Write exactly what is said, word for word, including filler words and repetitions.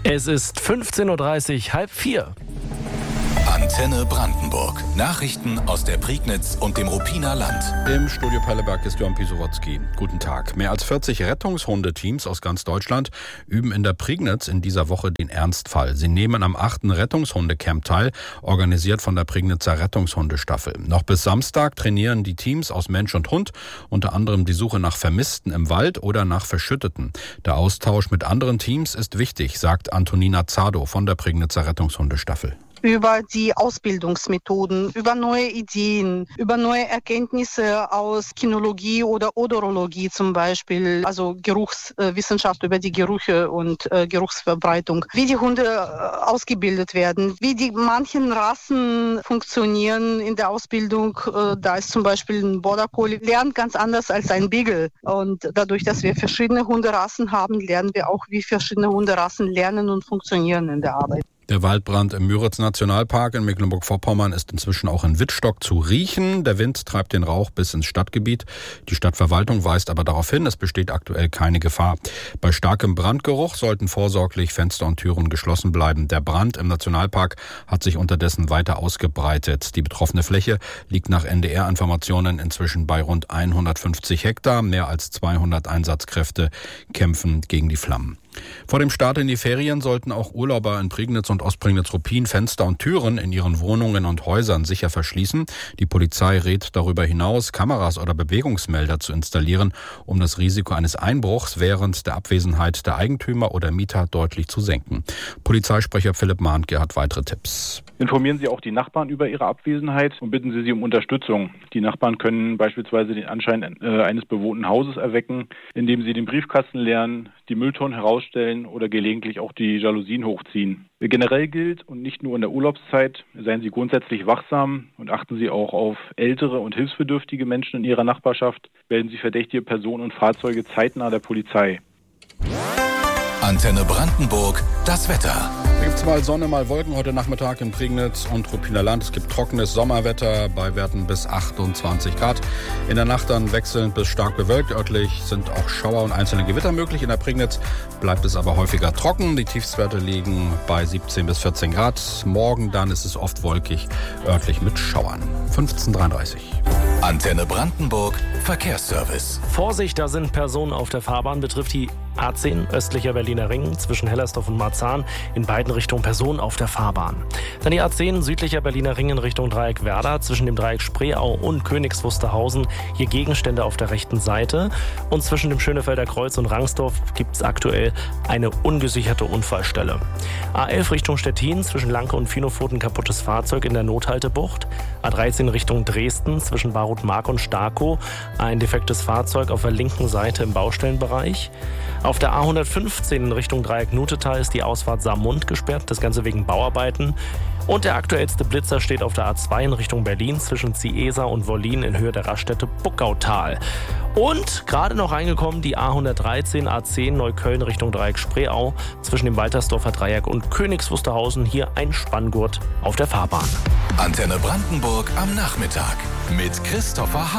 Es ist fünfzehn Uhr dreißig, halb vier. Antenne Brandenburg. Nachrichten aus der Prignitz und dem Ruppiner Land. Im Studio Pelleberg ist Johann Pisowotzki. Guten Tag. Mehr als vierzig Rettungshundeteams aus ganz Deutschland üben in der Prignitz in dieser Woche den Ernstfall. Sie nehmen am achten Rettungshundecamp teil, organisiert von der Prignitzer Rettungshundestaffel. Noch bis Samstag trainieren die Teams aus Mensch und Hund, unter anderem die Suche nach Vermissten im Wald oder nach Verschütteten. Der Austausch mit anderen Teams ist wichtig, sagt Antonina Zado von der Prignitzer Rettungshundestaffel. Über die Ausbildungsmethoden, über neue Ideen, über neue Erkenntnisse aus Kinologie oder Odorologie zum Beispiel, also Geruchswissenschaft über die Gerüche und äh, Geruchsverbreitung, wie die Hunde äh, ausgebildet werden, wie die manchen Rassen funktionieren in der Ausbildung. Äh, da ist zum Beispiel ein Border Collie, lernt ganz anders als ein Beagle. Und dadurch, dass wir verschiedene Hunderassen haben, lernen wir auch, wie verschiedene Hunderassen lernen und funktionieren in der Arbeit. Der Waldbrand im Müritz-Nationalpark in Mecklenburg-Vorpommern ist inzwischen auch in Wittstock zu riechen. Der Wind treibt den Rauch bis ins Stadtgebiet. Die Stadtverwaltung weist aber darauf hin, es besteht aktuell keine Gefahr. Bei starkem Brandgeruch sollten vorsorglich Fenster und Türen geschlossen bleiben. Der Brand im Nationalpark hat sich unterdessen weiter ausgebreitet. Die betroffene Fläche liegt nach N D R-Informationen inzwischen bei rund hundertfünfzig Hektar. Mehr als zweihundert Einsatzkräfte kämpfen gegen die Flammen. Vor dem Start in die Ferien sollten auch Urlauber in Prignitz und Ostprignitz-Ruppin Fenster und Türen in ihren Wohnungen und Häusern sicher verschließen. Die Polizei rät darüber hinaus, Kameras oder Bewegungsmelder zu installieren, um das Risiko eines Einbruchs während der Abwesenheit der Eigentümer oder Mieter deutlich zu senken. Polizeisprecher Philipp Mahntke hat weitere Tipps. Informieren Sie auch die Nachbarn über ihre Abwesenheit und bitten Sie sie um Unterstützung. Die Nachbarn können beispielsweise den Anschein äh, eines bewohnten Hauses erwecken, indem sie den Briefkasten leeren, die Mülltonnen herausstellen oder gelegentlich auch die Jalousien hochziehen. Generell gilt, und nicht nur in der Urlaubszeit, seien Sie grundsätzlich wachsam und achten Sie auch auf ältere und hilfsbedürftige Menschen in Ihrer Nachbarschaft. Melden Sie verdächtige Personen und Fahrzeuge zeitnah der Polizei. Antenne Brandenburg, das Wetter. Da gibt es mal Sonne, mal Wolken heute Nachmittag in Prignitz und Ruppiner Land. Es gibt trockenes Sommerwetter bei Werten bis achtundzwanzig Grad. In der Nacht dann wechselnd bis stark bewölkt. Örtlich sind auch Schauer und einzelne Gewitter möglich. In der Prignitz bleibt es aber häufiger trocken. Die Tiefstwerte liegen bei siebzehn bis vierzehn Grad. Morgen dann ist es oft wolkig, örtlich mit Schauern. fünfzehn Uhr dreiunddreißig. Antenne Brandenburg, Verkehrsservice. Vorsicht, da sind Personen auf der Fahrbahn, betrifft die A zehn östlicher Berliner Ring zwischen Hellersdorf und Marzahn, in beiden Richtungen Personen auf der Fahrbahn. Dann die A zehn südlicher Berliner Ring in Richtung Dreieck Werder zwischen dem Dreieck Spreeau und Königs Wusterhausen, hier Gegenstände auf der rechten Seite. Und zwischen dem Schönefelder Kreuz und Rangsdorf gibt es aktuell eine ungesicherte Unfallstelle. A elf Richtung Stettin zwischen Lanke und Finofurten kaputtes Fahrzeug in der Nothaltebucht. A dreizehn Richtung Dresden zwischen Barut-Mark und Starkow ein defektes Fahrzeug auf der linken Seite im Baustellenbereich. Auf der A hundertfünfzehn in Richtung Dreieck Nutetal ist die Ausfahrt Saarmund gesperrt, das Ganze wegen Bauarbeiten. Und der aktuellste Blitzer steht auf der A zwei in Richtung Berlin zwischen Ziesa und Wollin in Höhe der Raststätte Buckautal. Und gerade noch reingekommen die A hundertdreizehn, A zehn Neukölln Richtung Dreieck Spreeau zwischen dem Waltersdorfer Dreieck und Königs Wusterhausen, hier ein Spanngurt auf der Fahrbahn. Antenne Brandenburg am Nachmittag mit Christopher Hahn.